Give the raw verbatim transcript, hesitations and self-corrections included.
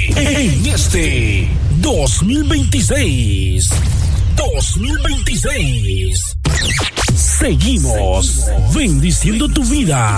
en este dos mil veintiséis. dos mil veintiséis. Seguimos bendiciendo tu vida.